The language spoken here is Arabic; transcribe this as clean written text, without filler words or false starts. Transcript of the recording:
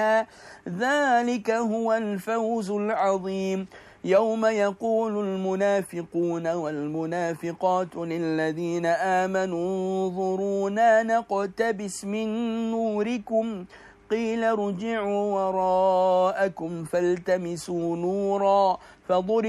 ذلك هو الفوز العظيم. يوم يقول المنافقون والمنافقات للذين آمنوا انظرونا نقتبس من نوركم قيل ارجعوا وراءكم فالتمسوا نورا فضرب